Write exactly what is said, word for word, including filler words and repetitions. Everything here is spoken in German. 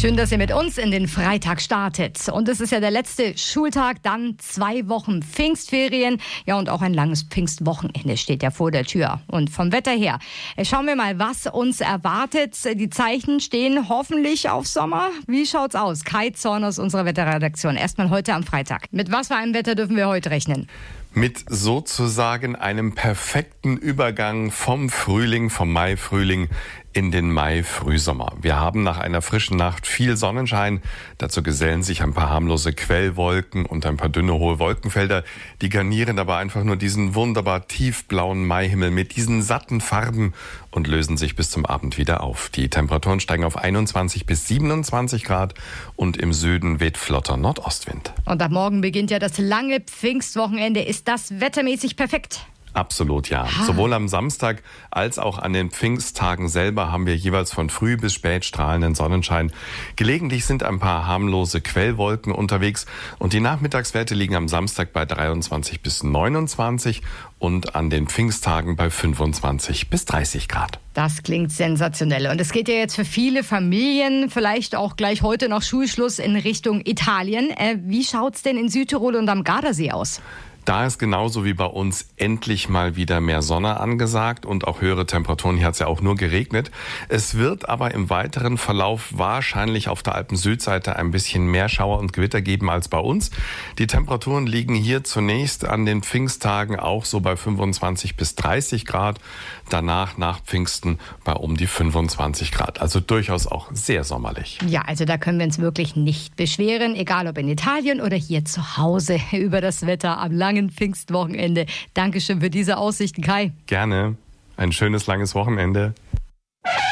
Schön, dass ihr mit uns in den Freitag startet. Und es ist ja der letzte Schultag, dann zwei Wochen Pfingstferien. Ja, und auch ein langes Pfingstwochenende steht ja vor der Tür. Und vom Wetter her, schauen wir mal, was uns erwartet. Die Zeichen stehen hoffentlich auf Sommer. Wie schaut's aus? Kai Zorn aus unserer Wetterredaktion. Erstmal heute am Freitag. Mit was für einem Wetter dürfen wir heute rechnen? Mit sozusagen einem perfekten Übergang vom Frühling, vom Mai-Frühling in den Mai-Frühsommer. Wir haben nach einer frischen Nacht viel Sonnenschein. Dazu gesellen sich ein paar harmlose Quellwolken und ein paar dünne, hohe Wolkenfelder. Die garnieren aber einfach nur diesen wunderbar tiefblauen Maihimmel mit diesen satten Farben und lösen sich bis zum Abend wieder auf. Die Temperaturen steigen auf einundzwanzig bis siebenundzwanzig Grad und im Süden weht flotter Nordostwind. Und ab morgen beginnt ja das lange Pfingstwochenende. Ist das wettermäßig perfekt? Absolut, ja. Ah. Sowohl am Samstag als auch an den Pfingsttagen selber haben wir jeweils von früh bis spät strahlenden Sonnenschein. Gelegentlich sind ein paar harmlose Quellwolken unterwegs und die Nachmittagswerte liegen am Samstag bei dreiundzwanzig bis neunundzwanzig und an den Pfingsttagen bei fünfundzwanzig bis dreißig Grad. Das klingt sensationell. Und es geht ja jetzt für viele Familien vielleicht auch gleich heute noch Schulschluss in Richtung Italien. Äh, wie schaut's denn in Südtirol und am Gardasee aus? Da ist genauso wie bei uns endlich mal wieder mehr Sonne angesagt und auch höhere Temperaturen. Hier hat es ja auch nur geregnet. Es wird aber im weiteren Verlauf wahrscheinlich auf der Alpen-Südseite ein bisschen mehr Schauer und Gewitter geben als bei uns. Die Temperaturen liegen hier zunächst an den Pfingsttagen auch so bei fünfundzwanzig bis dreißig Grad. Danach nach Pfingsten bei um die fünfundzwanzig Grad. Also durchaus auch sehr sommerlich. Ja, also da können wir uns wirklich nicht beschweren, egal ob in Italien oder hier zu Hause über das Wetter am langen Pfingstwochenende. Dankeschön für diese Aussichten, Kai. Gerne. Ein schönes langes Wochenende.